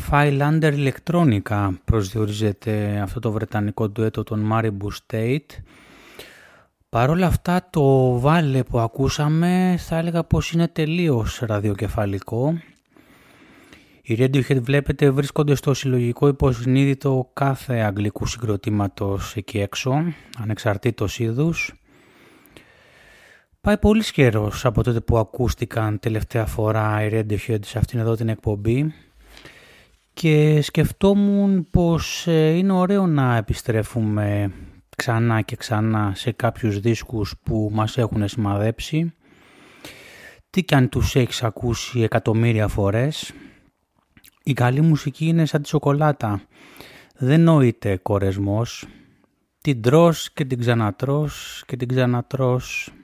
Flylander Electronica προσδιορίζεται αυτό το βρετανικό ντουέτο των Maribou State. Παρ' όλα αυτά το βάλε που ακούσαμε θα έλεγα πως είναι τελείως ραδιοκεφαλικό. Οι Radiohead βλέπετε βρίσκονται στο συλλογικό υποσυνείδητο κάθε αγγλικού συγκροτήματος εκεί έξω, ανεξαρτήτως είδους. Πάει πολύ καιρός από τότε που ακούστηκαν τελευταία φορά οι Radiohead σε αυτήν εδώ την εκπομπή και σκεφτόμουν πως είναι ωραίο να επιστρέφουμε ξανά και ξανά σε κάποιους δίσκους που μας έχουν σημαδέψει. Τι κι αν τους έχεις ακούσει εκατομμύρια φορές. Η καλή μουσική είναι σαν τη σοκολάτα. Δεν νοείται κορεσμός. Την τρως και την ξανατρως και την ξανατρως.